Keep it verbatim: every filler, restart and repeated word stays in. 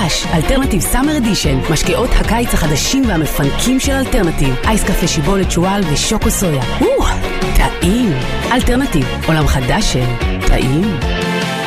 חדש, אלטרנטיב סאמר אדישן, משקאות הקיץ החדשים והמפנקים של אלטרנטיב, אייס קפה שיבולת שואל ושוקו סויה. או, טעים. אלטרנטיב, עולם חדש של טעים.